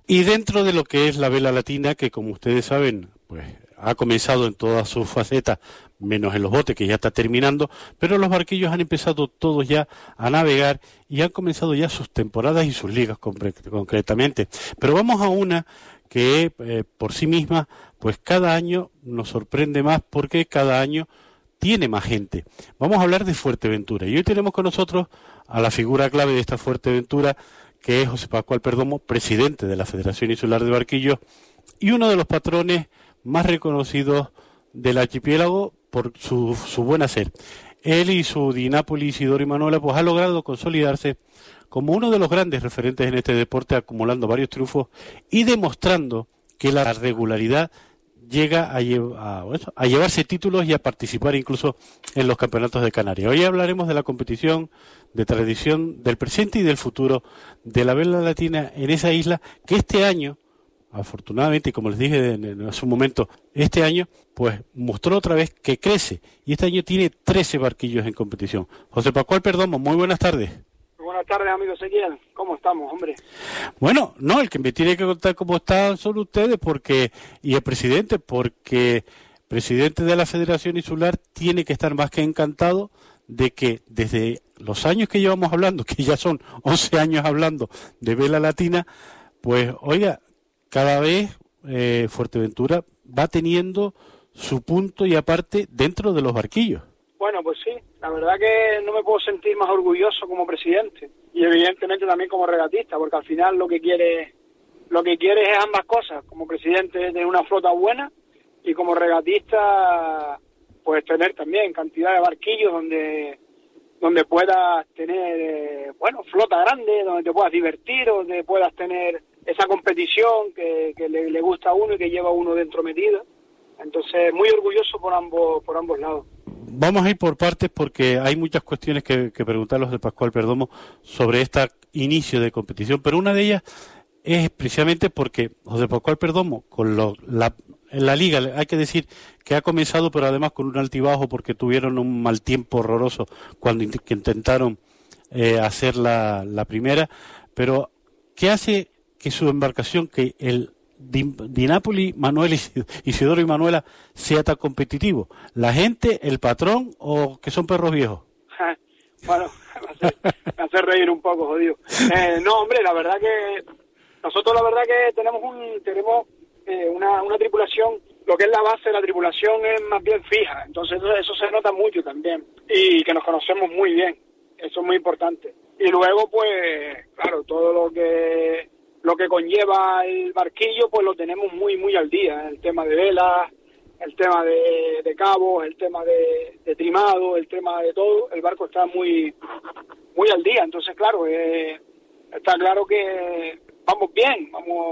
Y dentro de lo que es la vela latina, que como ustedes saben, pues ha comenzado en todas sus facetas, menos en los botes, que ya está terminando, pero los barquillos han empezado todos ya a navegar y han comenzado ya sus temporadas y sus ligas concretamente. Pero vamos a una que por sí misma, pues cada año nos sorprende más porque cada año tiene más gente. Vamos a hablar de Fuerteventura y hoy tenemos con nosotros a la figura clave de esta Fuerteventura, que es José Pascual Perdomo, presidente de la Federación Insular de Barquillos y uno de los patrones más reconocidos del archipiélago por su buen hacer. Él y su Dinápoli, Isidoro y Manuela, pues ha logrado consolidarse como uno de los grandes referentes en este deporte, acumulando varios triunfos y demostrando que la regularidad llega a llevarse títulos y a participar incluso en los campeonatos de Canarias. Hoy hablaremos de la competición de tradición del presente y del futuro de la vela latina en esa isla que este año, afortunadamente, y como les dije hace un momento, este año pues mostró otra vez que crece y este año tiene 13 barquillos en competición. José Pascual Perdomo, muy buenas tardes. Buenas tardes, amigo Ezequiel. ¿Cómo estamos, hombre? Bueno, no, el que me tiene que contar cómo están son ustedes y el presidente, porque presidente de la Federación Insular tiene que estar más que encantado de que desde los años que llevamos hablando, que ya son 11 años hablando de vela latina, pues oiga, cada vez Fuerteventura va teniendo su punto y aparte dentro de los barquillos. Bueno, pues sí, la verdad que no me puedo sentir más orgulloso como presidente y evidentemente también como regatista, porque al final lo que quiere es ambas cosas. Como presidente tener una flota buena y como regatista pues tener también cantidad de barquillos donde puedas tener flota grande, donde te puedas divertir, donde puedas tener esa competición que le gusta a uno y que lleva a uno dentro metido. Entonces muy orgulloso por ambos lados. Vamos a ir por partes porque hay muchas cuestiones que preguntarle a José Pascual Perdomo sobre este inicio de competición, pero una de ellas es precisamente porque José Pascual Perdomo, en la liga, hay que decir que ha comenzado, pero además con un altibajo porque tuvieron un mal tiempo horroroso cuando intentaron hacer la primera, pero ¿qué hace que su embarcación, que el Dinápoli, Manuel, Isidoro y Manuela sea tan competitivo? ¿La gente, el patrón o que son perros viejos? Bueno, me hace reír un poco, jodido. No, hombre, la verdad que nosotros tenemos una tripulación, lo que es la base de la tripulación es más bien fija, entonces eso se nota mucho también y que nos conocemos muy bien, eso es muy importante. Y luego, pues, claro, todo lo que conlleva el barquillo, pues lo tenemos muy, muy al día. El tema de velas, el tema de cabos, el tema de trimado, el tema de todo. El barco está muy, muy al día. Entonces, claro, está claro que vamos bien.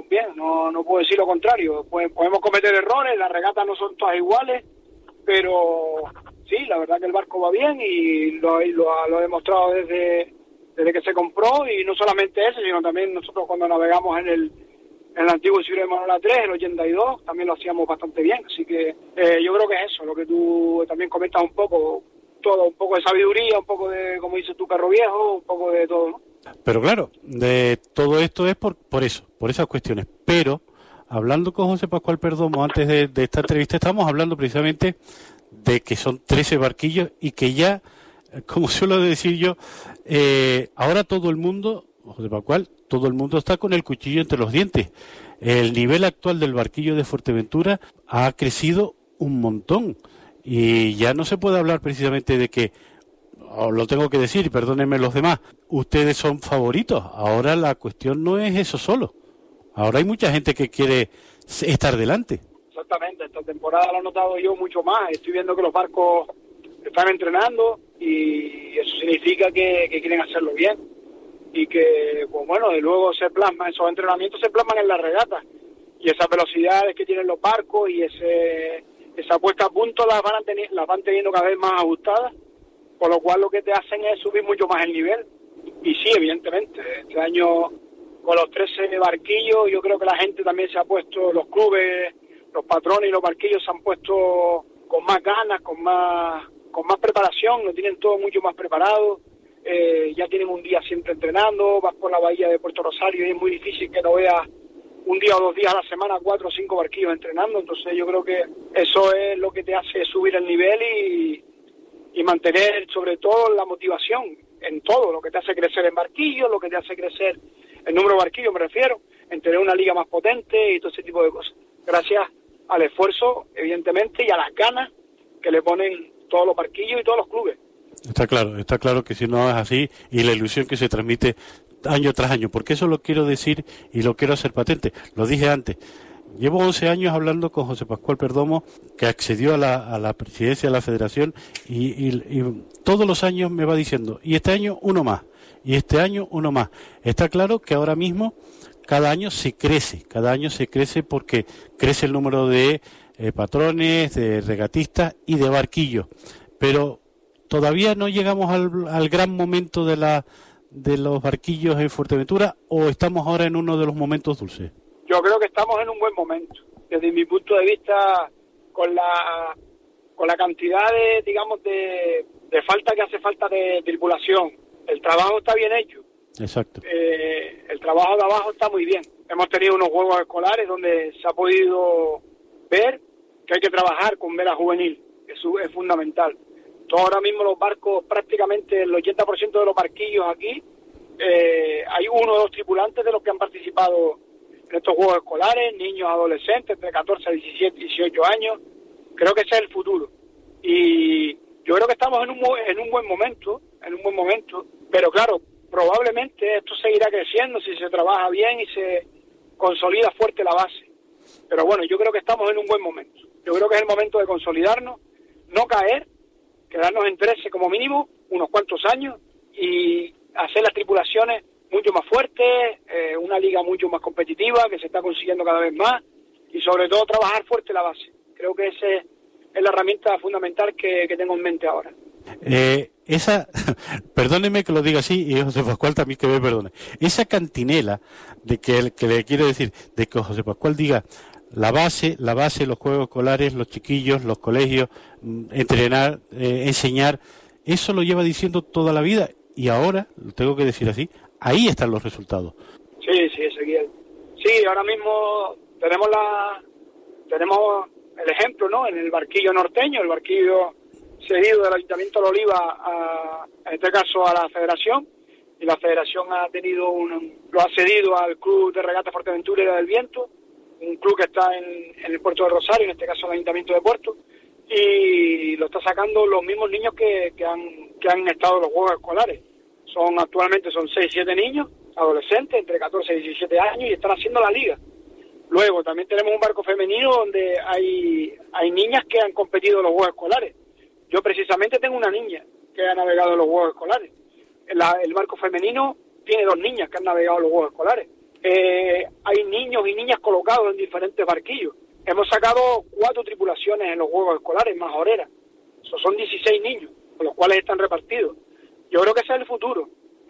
No puedo decir lo contrario. Pues podemos cometer errores, las regatas no son todas iguales, pero sí, la verdad que el barco va bien y lo ha demostrado desde que se compró, y no solamente ese, sino también nosotros cuando navegamos en el antiguo Isidro de Manuela 3, en el 82, también lo hacíamos bastante bien. Así que yo creo que es eso, lo que tú también comentas un poco de sabiduría, un poco de, como dices tú, perro viejo, un poco de todo, ¿no? Pero claro, de todo esto es por esas cuestiones. Pero, hablando con José Pascual Perdomo antes de esta entrevista, estamos hablando precisamente de que son 13 barquillos y que ya, como suelo decir yo, ahora todo el mundo, José Pascual, todo el mundo está con el cuchillo entre los dientes. El nivel actual del barquillo de Fuerteventura ha crecido un montón y ya no se puede hablar precisamente de que, lo tengo que decir y perdónenme los demás, ustedes son favoritos. Ahora la cuestión no es eso solo. Ahora hay mucha gente que quiere estar delante. Exactamente, esta temporada lo he notado yo mucho más. Estoy viendo que los barcos están entrenando y eso significa que quieren hacerlo bien y que, pues bueno, de luego esos entrenamientos se plasman en la regata, y esas velocidades que tienen los barcos y esa puesta a punto las van teniendo cada vez más ajustadas, por lo cual lo que te hacen es subir mucho más el nivel. Y sí, evidentemente, este año con los 13 barquillos yo creo que la gente también se ha puesto, los clubes, los patrones y los barquillos se han puesto con más ganas, con más preparación, lo tienen todo mucho más preparado. Ya tienen un día siempre entrenando, vas por la bahía de Puerto Rosario y es muy difícil que no veas un día o 2 días a la semana 4 o 5 barquillos entrenando. Entonces yo creo que eso es lo que te hace subir el nivel y mantener sobre todo la motivación en todo, lo que te hace crecer en barquillos, lo que te hace crecer el número de barquillos, me refiero, en tener una liga más potente y todo ese tipo de cosas. Gracias al esfuerzo, evidentemente, y a las ganas que le ponen todos los barquillos y todos los clubes. Está claro que si no es así, y la ilusión que se transmite año tras año, porque eso lo quiero decir y lo quiero hacer patente. Lo dije antes, llevo 11 años hablando con José Pascual Perdomo, que accedió a la presidencia de la federación, y todos los años me va diciendo, y este año uno más, y este año uno más. Está claro que ahora mismo cada año se crece porque crece el número de patrones, de regatistas y de barquillos, pero todavía no llegamos al gran momento de los barquillos en Fuerteventura, o estamos ahora en uno de los momentos dulces. Yo creo que estamos en un buen momento, desde mi punto de vista, con la cantidad de, digamos, de falta que hace falta de tripulación. El trabajo está bien hecho. Exacto. El trabajo de abajo está muy bien. Hemos tenido unos juegos escolares donde se ha podido ver que hay que trabajar con vela juvenil. Eso es fundamental. Ahora mismo los barcos, prácticamente el 80% de los barquillos aquí, hay 1 o 2 tripulantes de los que han participado en estos juegos escolares, niños, adolescentes, de 14 a 17, 18 años. Creo que ese es el futuro. Y yo creo que estamos en un buen momento, pero claro, probablemente esto seguirá creciendo si se trabaja bien y se consolida fuerte la base. Pero bueno, yo creo que estamos en un buen momento. Yo creo que es el momento de consolidarnos, no caer, quedarnos en 13 como mínimo, unos cuantos años, y hacer las tripulaciones mucho más fuertes, una liga mucho más competitiva, que se está consiguiendo cada vez más, y sobre todo trabajar fuerte la base. Creo que esa es la herramienta fundamental que tengo en mente ahora. Perdóneme que lo diga así, y José Pascual también que me perdone, esa cantinela de que le quiero decir, de que José Pascual diga la base, los juegos escolares, los chiquillos, los colegios, entrenar, enseñar, eso lo lleva diciendo toda la vida, y ahora, lo tengo que decir así, ahí están los resultados. Sí, Ezequiel. Sí, ahora mismo tenemos el ejemplo, ¿no? En el barquillo norteño, el barquillo cedido del Ayuntamiento de La Oliva en este caso a la Federación, y la Federación lo ha cedido al Club de Regata Fuerteventura y del Viento, un club que está en el puerto de Rosario, en este caso el Ayuntamiento de Puerto, y lo está sacando los mismos niños que han estado en los Juegos Escolares. Actualmente son 6-7 niños, adolescentes, entre 14 y 17 años, y están haciendo la liga. Luego también tenemos un barco femenino donde hay niñas que han competido en los Juegos Escolares. Yo precisamente tengo una niña que ha navegado en los Juegos Escolares. El barco femenino tiene 2 niñas que han navegado en los Juegos Escolares. Hay niños y niñas colocados en diferentes barquillos. Hemos sacado 4 tripulaciones en los Juegos Escolares, majoreras. Son 16 niños, con los cuales están repartidos. Yo creo que ese es el futuro.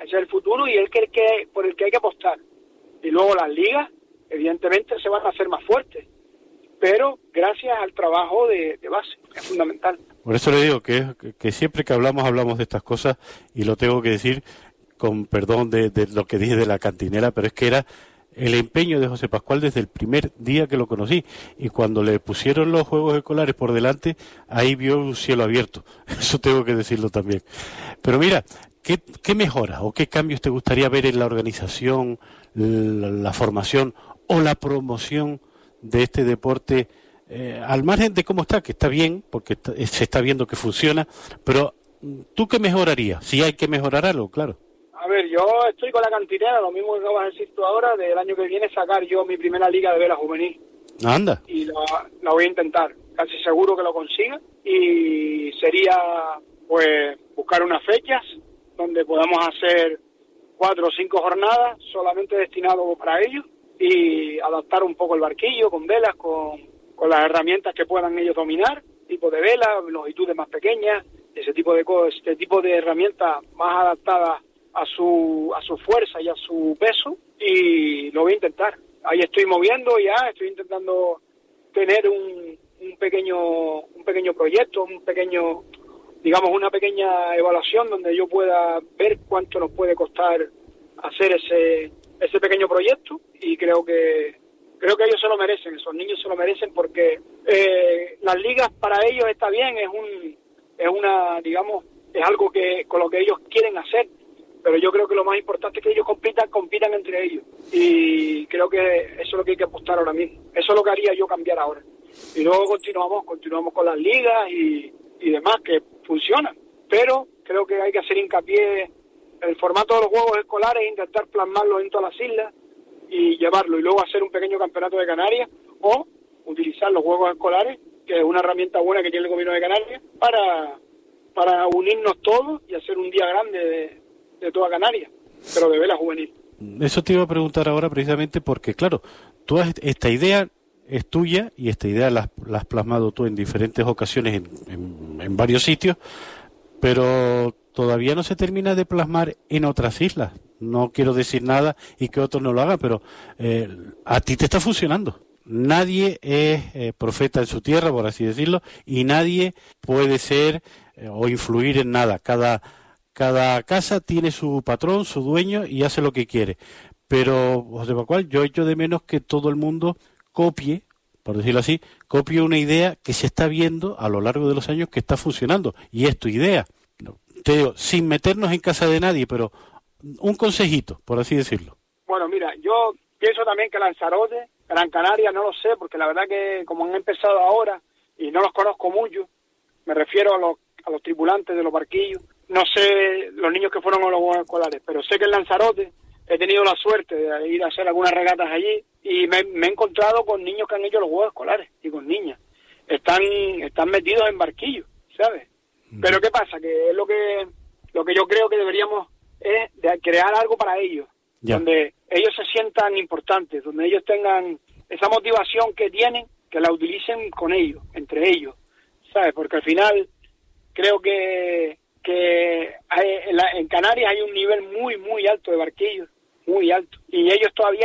Y por el que hay que apostar. Y luego las ligas, evidentemente, se van a hacer más fuertes. Pero gracias al trabajo de base, es fundamental. Por eso le digo que siempre que hablamos de estas cosas, y lo tengo que decir con perdón de lo que dije de la cantinera, pero es que era el empeño de José Pascual desde el primer día que lo conocí, y cuando le pusieron los juegos escolares por delante, ahí vio un cielo abierto. Eso tengo que decirlo también. Pero mira, ¿qué mejoras o qué cambios te gustaría ver en la organización, la formación o la promoción de este deporte, al margen de cómo está, que está bien, porque se está viendo que funciona, pero ¿tú qué mejorarías? Si hay que mejorar algo, claro. A ver, yo estoy con la cantinera, lo mismo que acabas de decir tú ahora, del año que viene sacar yo mi primera liga de vela juvenil. Anda. Y la voy a intentar, casi seguro que lo consiga, y sería pues buscar unas fechas donde podamos hacer 4 o 5 jornadas solamente destinados para ellos, y adaptar un poco el barquillo con velas, con las herramientas que puedan ellos dominar, tipo de vela, longitudes más pequeñas, ese tipo de cosas, este tipo de herramientas más adaptadas a su fuerza y a su peso, y lo voy a intentar. Ahí estoy moviendo ya, estoy intentando tener un pequeño proyecto, digamos una pequeña evaluación donde yo pueda ver cuánto nos puede costar hacer ese pequeño proyecto, y creo que Creo que ellos se lo merecen, esos niños se lo merecen porque las ligas para ellos está bien, es algo que con lo que ellos quieren hacer, pero yo creo que lo más importante es que ellos compitan entre ellos, y creo que eso es lo que hay que apostar ahora mismo. Eso es lo que haría yo cambiar ahora, y luego continuamos con las ligas y demás que funcionan, pero creo que hay que hacer hincapié en el formato de los juegos escolares e intentar plasmarlo en todas las islas y llevarlo, y luego hacer un pequeño campeonato de Canarias, o utilizar los juegos escolares, que es una herramienta buena que tiene el gobierno de Canarias, para unirnos todos y hacer un día grande de toda Canarias, pero de vela juvenil. Eso te iba a preguntar ahora precisamente porque, claro, esta idea es tuya y esta idea la has plasmado tú en diferentes ocasiones en varios sitios, pero todavía no se termina de plasmar en otras islas. No quiero decir nada y que otros no lo hagan, pero a ti te está funcionando. Nadie es profeta en su tierra, por así decirlo, y nadie puede ser o influir en nada. Cada casa tiene su patrón, su dueño, y hace lo que quiere. Pero, José Pascual, yo echo de menos que todo el mundo copie, por decirlo así, copie una idea que se está viendo a lo largo de los años que está funcionando, y es tu idea. Te digo, sin meternos en casa de nadie, pero un consejito, por así decirlo. Bueno, mira, yo pienso también que Lanzarote, Gran Canaria, no lo sé, porque la verdad que como han empezado ahora, y no los conozco mucho, me refiero a los tripulantes de los barquillos, no sé los niños que fueron a los juegos escolares, pero sé que en Lanzarote he tenido la suerte de ir a hacer algunas regatas allí, y me he encontrado con niños que han hecho los juegos escolares, y con niñas. Están metidos en barquillos, ¿sabes? Pero ¿qué pasa? Que es lo que yo creo que deberíamos es de crear algo para ellos, donde ellos se sientan importantes, donde ellos tengan esa motivación que tienen, que la utilicen con ellos, entre ellos, ¿sabes? Porque al final creo que en Canarias hay un nivel muy, muy alto de barquillos, muy alto, y ellos todavía